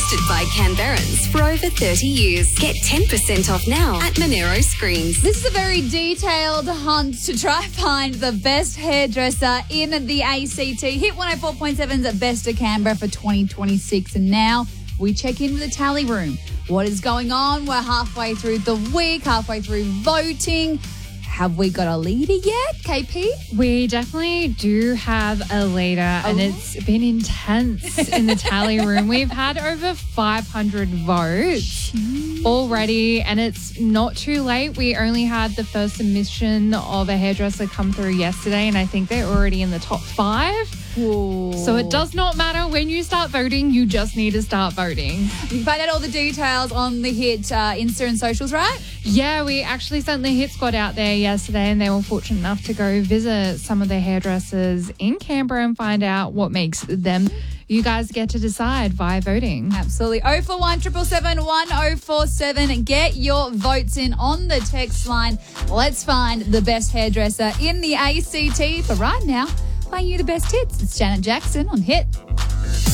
Trusted by Canberrans for over 30 years. Get 10% off now at Monero Screens. This is a very detailed hunt to try and find the best hairdresser in the ACT. Hit 104.7's Best of Canberra for 2026. And now we check in with the tally room. What is going on? We're halfway through the week, halfway through voting. Have we got a leader yet, KP? We definitely do have a leader, and it's been intense in the tally room. We've had over 500 votes already, and it's not too late. We only had the first submission of a hairdresser come through yesterday, and I think they're already in the top 5. Ooh. So it does not matter when you start voting, you just need to start voting. You can find out all the details on the Hit Insta and socials, right? Yeah, we actually sent the Hit Squad out there yesterday, and they were fortunate enough to go visit some of the hairdressers in Canberra and find out what makes them. You guys get to decide via voting. Absolutely. 041 777 1047. Get your votes in on the text line. Let's find the best hairdresser in the ACT. For right now, playing you the best hits. It's Janet Jackson on Hit.